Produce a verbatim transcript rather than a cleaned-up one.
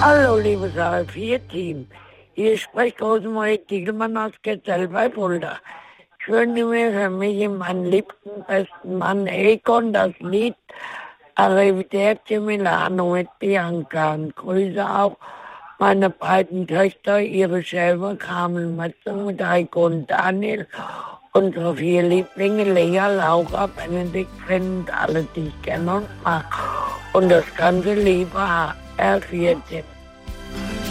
Hallo, liebes A R vier Team. Hier spricht Rosemarie Diegelmann aus Getzell bei Fulda. Ich wünsche mir für mich und meinen liebsten besten Mann Egon das Lied Arrivederci Milano mit Bianca. Und grüße auch meine beiden Töchter, ihre Schäfer Carmen Metzer mit Heiko und Daniel. Unsere vier Lieblinge, Lea, Laura, Benedikt, Finn und alle, die ich kenne und mag. Und das ganze liebe A R vier Team.